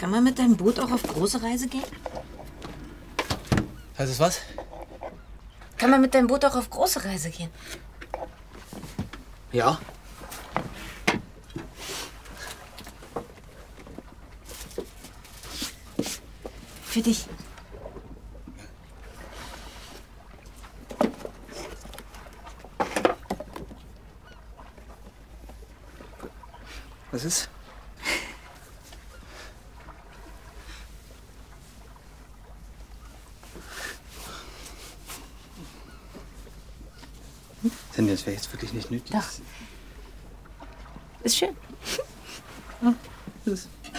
Kann man mit deinem Boot auch auf große Reise gehen? Heißt es was? Kann man mit deinem Boot auch auf große Reise gehen? Ja. Für dich. Was ist? Sandy, das wäre jetzt wirklich nicht nötig. Doch. Ist schön. Ja, das ist